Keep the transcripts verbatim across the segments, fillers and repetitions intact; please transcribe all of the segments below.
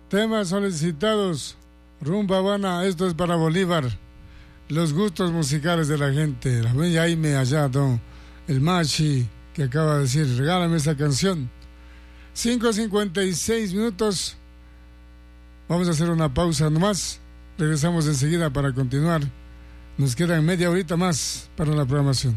Temas solicitados. Rumba Habana, esto es para Bolívar. Los gustos musicales de la gente. La bella Jaime allá, don el Machi, que acaba de decir, regálame esa canción. cinco cincuenta y seis minutos. Vamos a hacer una pausa nomás. Regresamos enseguida para continuar. Nos quedan media horita más para la programación.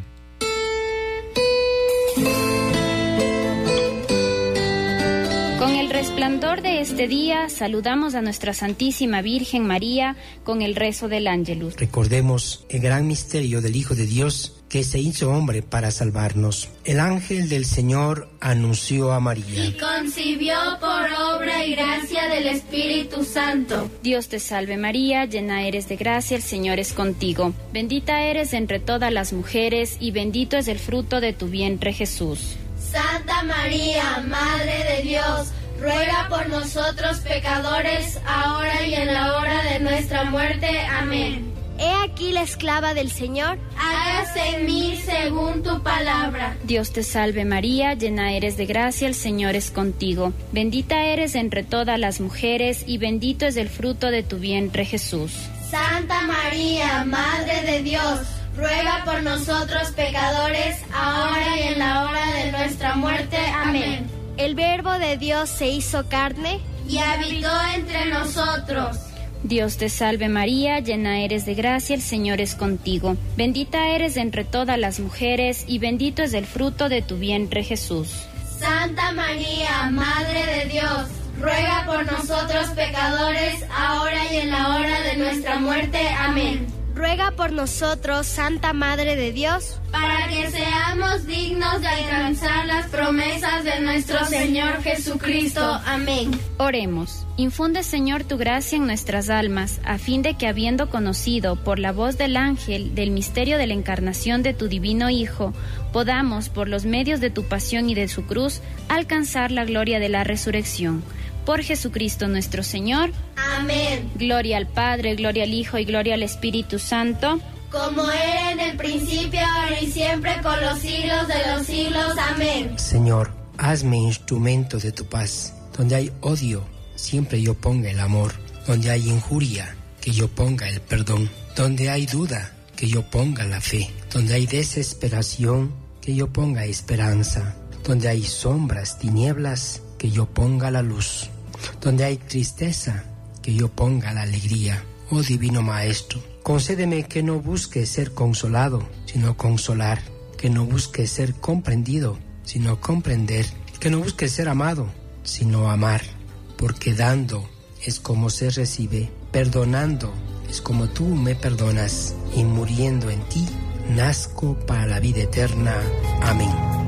Con el resplandor de este día, saludamos a nuestra Santísima Virgen María con el rezo del Ángelus. Recordemos el gran misterio del Hijo de Dios que se hizo hombre para salvarnos. El ángel del Señor anunció a María. Y concibió por obra y gracia del Espíritu Santo. Dios te salve María, llena eres de gracia, el Señor es contigo. Bendita eres entre todas las mujeres y bendito es el fruto de tu vientre Jesús. Santa María, Madre de Dios, ruega por nosotros pecadores, ahora y en la hora de nuestra muerte. Amén. He aquí la esclava del Señor. Hágase en mí según tu palabra. Dios te salve María, llena eres de gracia, el Señor es contigo. Bendita eres entre todas las mujeres y bendito es el fruto de tu vientre Jesús. Santa María, Madre de Dios, ruega por nosotros pecadores, ahora y en la hora de nuestra muerte. Amén. El Verbo de Dios se hizo carne y habitó entre nosotros. Dios te salve María, llena eres de gracia, el Señor es contigo. Bendita eres entre todas las mujeres y bendito es el fruto de tu vientre Jesús. Santa María, Madre de Dios, ruega por nosotros pecadores, ahora y en la hora de nuestra muerte. Amén. Ruega por nosotros, Santa Madre de Dios, para que seamos dignos de alcanzar las promesas de nuestro Señor Jesucristo. Amén. Oremos. Infunde, Señor, tu gracia en nuestras almas, a fin de que, habiendo conocido por la voz del ángel del misterio de la encarnación de tu divino Hijo, podamos, por los medios de tu pasión y de su cruz, alcanzar la gloria de la resurrección. Por Jesucristo nuestro Señor. Amén. Gloria al Padre, gloria al Hijo y gloria al Espíritu Santo. Como era en el principio, ahora y siempre, por los siglos de los siglos. Amén. Señor, hazme instrumento de tu paz. Donde hay odio, siempre yo ponga el amor. Donde hay injuria, que yo ponga el perdón. Donde hay duda, que yo ponga la fe. Donde hay desesperación, que yo ponga esperanza. Donde hay sombras, tinieblas, que yo ponga la luz. Donde hay tristeza, que yo ponga la alegría. Oh Divino Maestro, concédeme que no busque ser consolado, sino consolar. Que no busque ser comprendido, sino comprender. Que no busque ser amado, sino amar. Porque dando es como se recibe, perdonando es como tú me perdonas, y muriendo en ti, nazco para la vida eterna. Amén.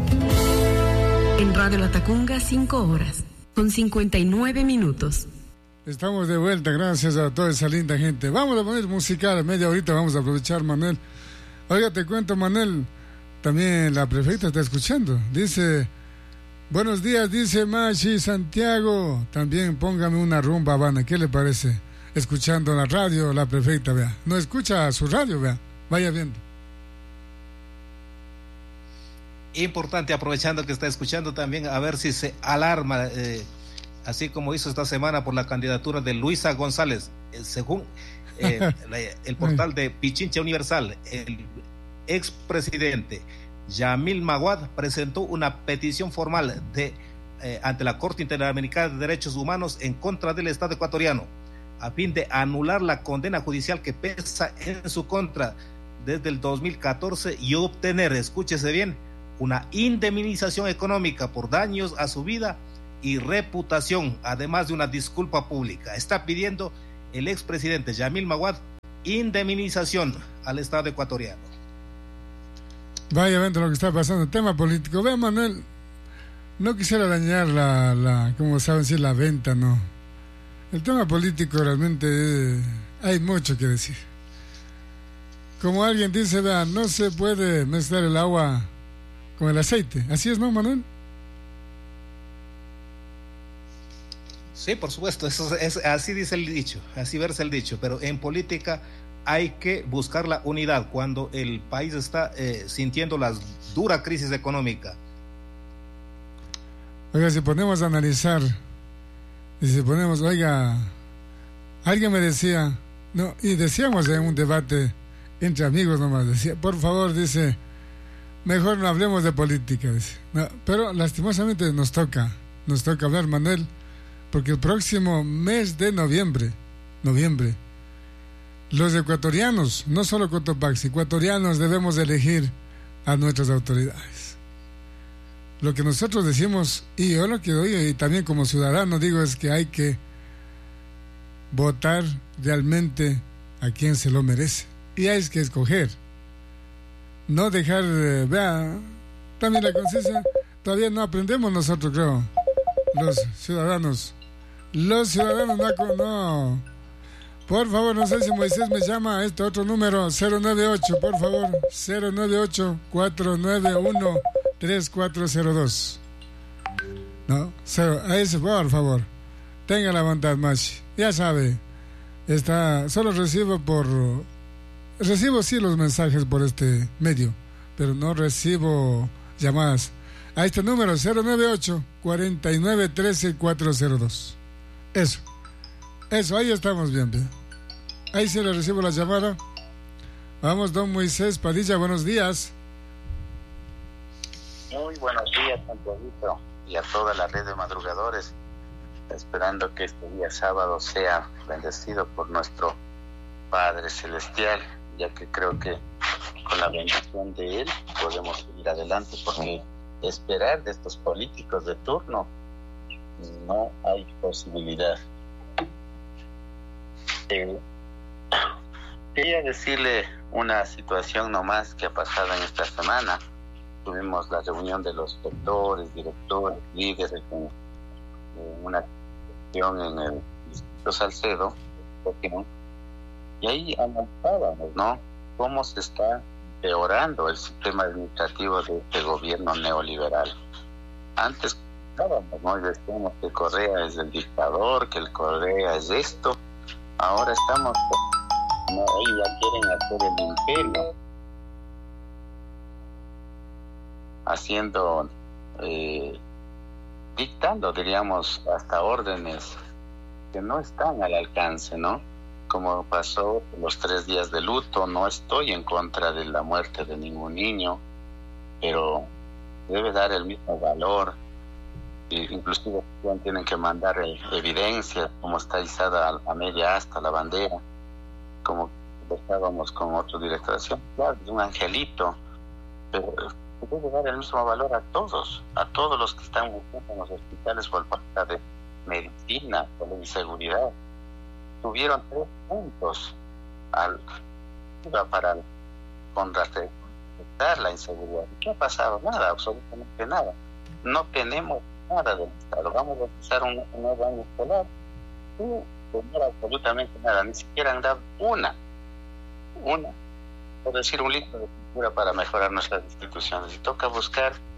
En Radio La Tacunga, cinco horas, con cincuenta y nueve minutos. Estamos de vuelta, gracias a toda esa linda gente. Vamos a poner musical, media horita vamos a aprovechar, Manuel. Oiga, te cuento, Manuel, también la prefecta está escuchando. Dice, buenos días, dice Machi Santiago, también póngame una rumba Habana. ¿Qué le parece? Escuchando la radio, la prefecta, vea. No escucha su radio, vea. Vaya viendo. Importante, aprovechando que está escuchando también, a ver si se alarma, eh, así como hizo esta semana por la candidatura de Luisa González, eh, según eh, la, el portal de Pichincha Universal. El expresidente Yamil Maguad presentó una petición formal de, eh, ante la Corte Interamericana de Derechos Humanos en contra del Estado ecuatoriano, a fin de anular la condena judicial que pesa en su contra desde el dos mil catorce y obtener, escúchese bien, una indemnización económica por daños a su vida y reputación, además de una disculpa pública. Está pidiendo el expresidente Yamil Maguad indemnización al Estado ecuatoriano. Vaya, viendo lo que está pasando, el tema político. Ve, Manuel, no quisiera dañar la, la ¿cómo saben decir? La venta, no. El tema político realmente eh, hay mucho que decir. Como alguien dice, vea, no se puede mezclar el agua con el aceite. ¿Así es, no, Manuel? Sí, por supuesto, eso es, así dice el dicho, así versa el dicho, pero en política hay que buscar la unidad cuando el país está eh, sintiendo la dura crisis económica. Oiga, si ponemos a analizar Y si ponemos, oiga, alguien me decía, no, y decíamos en un debate entre amigos nomás, decía, por favor, dice, mejor no hablemos de política, dice. No, pero lastimosamente nos toca, nos toca hablar, Manuel, porque el próximo mes de noviembre, noviembre, los ecuatorianos, no solo Cotopaxi, ecuatorianos debemos elegir a nuestras autoridades. Lo que nosotros decimos, y yo lo que doy, y también como ciudadano digo, es que hay que votar realmente a quien se lo merece. Y hay que escoger. No dejar, eh, vea, también la conciencia, todavía no aprendemos nosotros, creo, los ciudadanos. Los ciudadanos no, no. Por favor, no sé si Moisés me llama a este otro número, cero nueve ocho, por favor, cero nueve ocho, cuatro nueve uno, tres cuatro cero dos. No, cero, a ese, por favor, tenga la bondad, Machi. Ya sabe, está, solo recibo por, recibo sí los mensajes por este medio, pero no recibo llamadas. A este número, cero nueve ocho, cuatro nueve uno tres cuatro cero dos. Eso. Eso, ahí estamos bien, bien. Ahí sí le recibo la llamada. Vamos, don Moisés Padilla, buenos días. Muy buenos días, Santiaguito, y a toda la red de madrugadores, esperando que este día sábado sea bendecido por nuestro Padre Celestial, ya que creo que con la bendición de Él podemos seguir adelante, porque esperar de estos políticos de turno no hay posibilidad. Eh, quería decirle una situación nomás que ha pasado en esta semana. Tuvimos la reunión de los doctores, directores, líderes en, en una sesión en el Distrito Salcedo, y ahí analizábamos, ¿no?, cómo se está empeorando el sistema administrativo de este gobierno neoliberal. Antes, ¿no?, decíamos que Correa es el dictador, que el Correa es esto. Ahora estamos, no, ahí ya quieren hacer el imperio, haciendo, eh, dictando, diríamos, hasta órdenes que no están al alcance, ¿no? Como pasó los tres días de luto. No estoy en contra de la muerte de ningún niño, pero debe dar el mismo valor. Inclusive tienen que mandar evidencia, como está izada a, a media asta la bandera, como estábamos con otro director, claro, es un angelito, pero debe dar el mismo valor a todos, a todos los que están buscando en los hospitales por falta de medicina, por la inseguridad. Tuvieron tres puntos al, para contrarrestar la inseguridad. ¿Qué ha pasado? Nada, absolutamente nada. No tenemos nada del Estado. Vamos a empezar un, un nuevo año escolar y no era absolutamente nada, ni siquiera han dado una, una, por decir, un litro de pintura para mejorar nuestras instituciones. Y toca buscar